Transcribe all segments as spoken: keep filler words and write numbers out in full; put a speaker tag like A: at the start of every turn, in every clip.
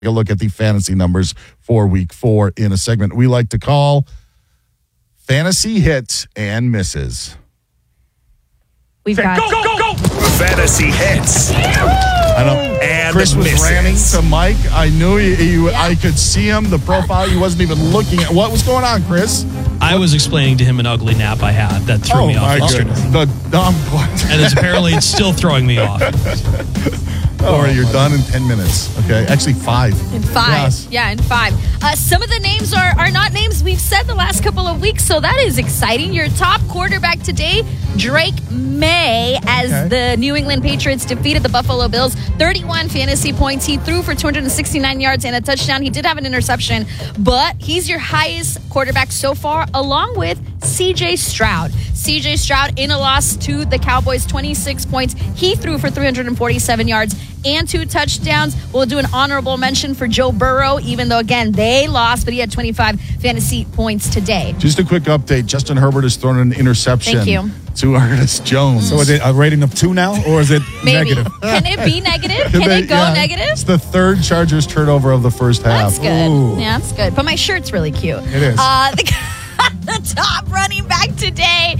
A: a look at the fantasy numbers for week four in a segment we like to call Fantasy Hits and Misses.
B: We've got
C: go, go, go, go. Fantasy Hits.
A: I know
C: And
A: Chris was
C: misses.
A: ranting to Mike. I knew he, he
B: Yeah.
A: I could see him, the profile. He wasn't even looking at. What was going on, Chris?
D: I was explaining to him an ugly nap I had that threw me off
A: my
D: yesterday.
A: goodness. The dumb
D: And it's apparently it's still throwing me off.
A: Don't worry, you're done in ten minutes. Okay, actually five.
B: in five.
A: Yes.
B: Yeah, in five. Uh, some of the names are, are not names we've said the last couple of weeks, so that is exciting. Your top quarterback today, Drake May, as
A: Okay.
B: the New England Patriots defeated the Buffalo Bills. thirty-one fantasy points. He threw for two hundred sixty-nine yards and a touchdown. He did have an interception, but he's your highest quarterback so far, along with C J Stroud. C J Stroud in a loss to the Cowboys, twenty-six points. He threw for three hundred forty-seven yards and two touchdowns. We'll do an honorable mention for Joe Burrow, even though, again, they lost, but he had twenty-five fantasy points today.
A: Just a quick update. Justin Herbert has thrown an interception
B: Thank you.
A: to Ernest Jones.
E: So is it a rating of two now, or is it
B: Maybe.
E: negative?
B: Can it be negative? Can
A: They-
B: it go
A: yeah,
B: negative?
A: It's the third Chargers turnover of the first half.
B: That's good.
E: Ooh.
B: Yeah, that's good. But my shirt's really cute.
E: It is.
B: Uh, the, the top running back today,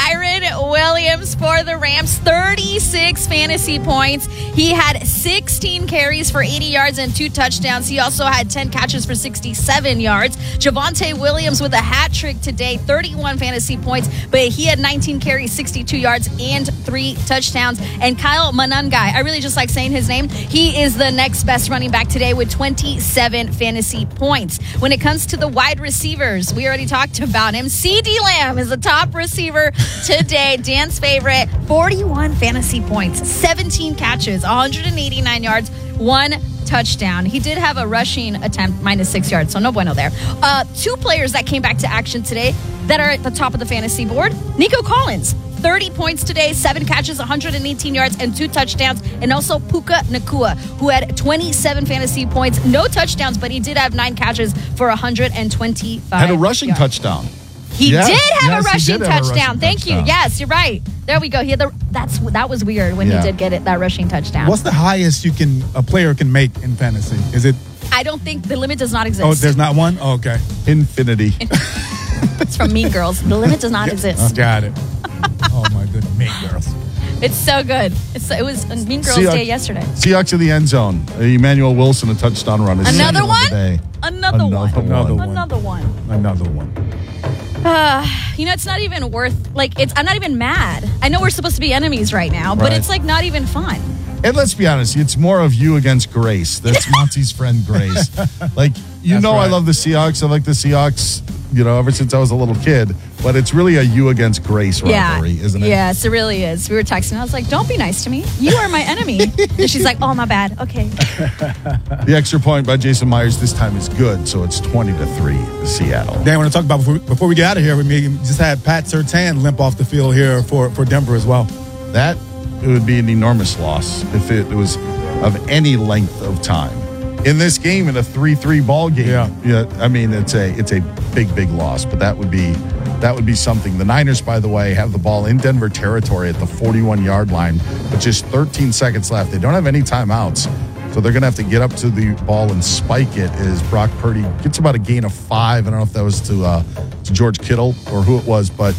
B: Kyren Williams for the Rams, thirty-six fantasy points. He had sixteen carries for eighty yards and two touchdowns. He also had ten catches for sixty-seven yards. Javonte Williams with a hat trick today, thirty-one fantasy points, but he had nineteen carries, sixty-two yards, and three touchdowns. And Kyle Manungai, I really just like saying his name. He is the next best running back today with twenty-seven fantasy points. When it comes to the wide receivers, we already talked about him. CeeDee Lamb is the top receiver today. Dan's favorite, forty-one fantasy points, seventeen catches, one hundred eighty-nine yards, one touchdown. He did have a rushing attempt, minus six yards, so no bueno there. Uh, two players that came back to action today that are at the top of the fantasy board. Nico Collins, thirty points today, seven catches, one hundred eighteen yards, and two touchdowns. And also Puka Nacua, who had twenty-seven fantasy points, no touchdowns, but he did have nine catches for one hundred twenty-five
A: Had a rushing
B: yards.
A: touchdown.
B: He
A: Yes,
B: did have
A: yes,
B: a
A: he
B: rushing
A: did have a
B: touchdown.
A: rushing
B: Thank
A: touchdown.
B: you. Yes, you're right. There we go. He had the that's that was weird when
A: Yeah.
B: he did get it that rushing touchdown.
E: What's the highest you can a player can make in fantasy? Is it?
B: I don't think the limit does not exist.
E: Oh, there's not one. Oh, okay,
A: Infinity.
B: It's from Mean Girls. The limit does not exist.
E: got it. Oh my goodness, Mean Girls.
B: It's so good. It's it was Mean Girls
A: Seahawks-
B: Day yesterday.
A: Seahawks in the end zone. Emmanuel Wilson, a touchdown run. His
B: Another
A: second of
B: one?
A: the day.
B: Another, one.
A: Another
E: Another one.
B: Another one.
E: Another one.
B: Uh, you know, it's not even worth like it's. I'm not even mad. I know we're supposed to be enemies right now, but
A: Right.
B: it's like not even fun.
A: And let's be honest, it's more of you against Grace. That's Monty's friend Grace. Like, you
E: That's
A: know I
E: right.
A: love the Seahawks. I like the Seahawks, you know, ever since I was a little kid. But it's really a you against Grace rivalry,
B: yeah,
A: isn't it?
B: Yes, it really is. We were texting. I was like, "Don't be nice to me. You are my enemy." And she's like, "Oh, my bad. Okay."
A: The extra point by Jason Myers this time is good, so it's twenty to three, Seattle.
E: Dan, I want to talk about before, before we get out of here. We may- just had Pat Surtain limp off the field here for, for Denver as well.
A: That it would be an enormous loss if it was of any length of time. In this game, in a three three ball game,
E: Yeah.
A: yeah, I mean it's a it's a big big loss, but that would be that would be something. The Niners, by the way, have the ball in Denver territory at the forty-one yard line with just thirteen seconds left. They don't have any timeouts, so they're going to have to get up to the ball and spike it. As Brock Purdy gets about a gain of five. I don't know if that was to uh, to George Kittle or who it was, but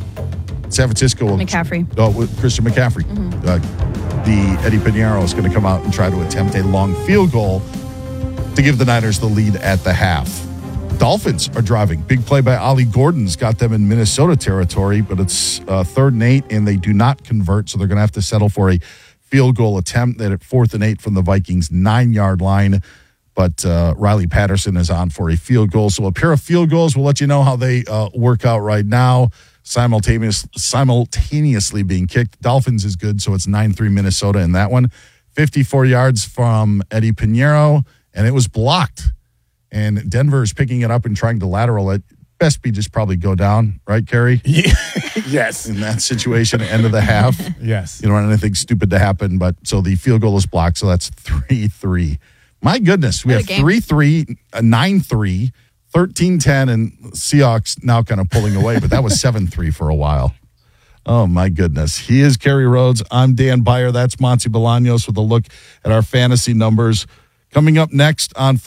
A: San Francisco will
B: McCaffrey.
A: Oh, with Christian McCaffrey.
B: Mm-hmm.
A: Uh, the Eddie Pinheiro is going to come out and try to attempt a long field goal to give the Niners the lead at the half. Dolphins are driving. Big play by Ollie Gordon's got them in Minnesota territory, but it's uh, third and eight, and they do not convert, so they're going to have to settle for a field goal attempt. That at fourth and eight from the Vikings' nine-yard line, but uh, Riley Patterson is on for a field goal. So a pair of field goals. We'll let you know how they uh, work out right now. Simultaneous, simultaneously being kicked. Dolphins is good, so it's nine three Minnesota in that one. fifty-four yards from Eddie Pinheiro, and it was blocked. And Denver is picking it up and trying to lateral it. Best be just probably go down, right, Kerry?
E: Yes.
A: In that situation, end of the half.
E: Yes.
A: You don't want anything stupid to happen, but so the field goal is blocked, so that's three three. My goodness, we
B: What a
A: have
B: game.
A: three three, nine three, thirteen ten, and Seahawks now kind of pulling away, but that was seven three for a while. Oh, my goodness. He is Kerry Rhodes. I'm Dan Byer. That's Monty Bolaños with a look at our fantasy numbers. Coming up next on